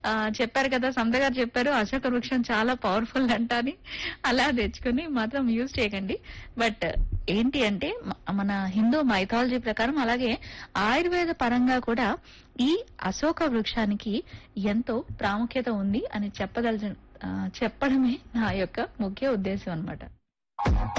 చెప్పారు కదా, సంత గారు చెప్పారు అశోక వృక్షం చాలా పవర్ఫుల్ అంట అని. అలా తెచ్చుకుని మాత్రం యూజ్ చేయకండి. బట్ ఏంటి అంటే మన హిందూ మైథాలజీ ప్రకారం అలాగే ఆయుర్వేద పరంగా కూడా ఈ అశోక వృక్షానికి ఎంతో ప్రాముఖ్యత ఉంది అని చెప్పడమే నా యొక్క ముఖ్య ఉద్దేశం అన్నమాట.